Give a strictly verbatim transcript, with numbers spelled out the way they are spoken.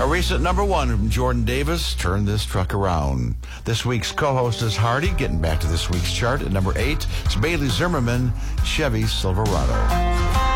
A recent number one from Jordan Davis, Turn This Truck Around. This week's co-host is Hardy. Getting back to this week's chart at number eight, it's Bailey Zimmerman, Chevy Silverado.